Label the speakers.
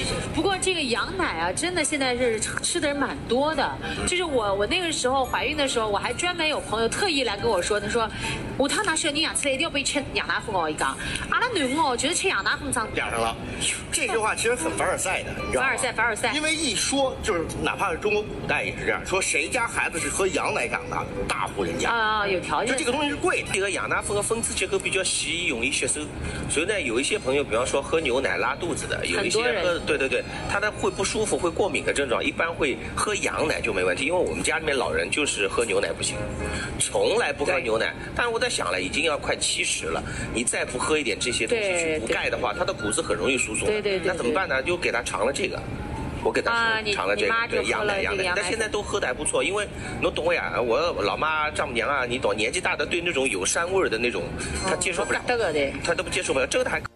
Speaker 1: 一些。
Speaker 2: 不过这个羊奶啊，真的现在是吃的人蛮多的。就是我那个时候怀孕的时候，我还专门有朋友特意来跟我说，他说下趟拿小人养出来一定要被吃羊奶粉哦。一讲，阿拉囡哦，就是吃羊奶粉长
Speaker 1: 讲上了。这句话其实很凡尔赛的，你知道吗？
Speaker 2: 凡尔赛。
Speaker 1: 因为一说就是哪怕是中国古代也是这样，说谁家孩子是喝羊奶长大，大户人家
Speaker 2: 啊，有条件。
Speaker 1: 就这个东西是贵的。
Speaker 3: 这个羊奶粉的分子结构比较细，容易吸收，所以呢，有一些朋友，比方说喝牛奶拉肚子的，有一些喝，对，他的会不舒服、会过敏的症状，一般会喝羊奶就没问题。因为我们家里面老人就是喝牛奶不行，从来不喝牛奶。但是我在想了，已经要快70了，你再不喝一点这些东西去补钙的话，他的骨质很容易疏松。
Speaker 2: 对，
Speaker 3: 那怎么办呢？就给他尝了这个。我给他尝了这个，对羊奶，但现在都喝的还不错，因为你懂我呀，我老妈丈母娘啊，你懂，年纪大的对那种有膻味的那种，她接受不了，她都不接受不了，这个还。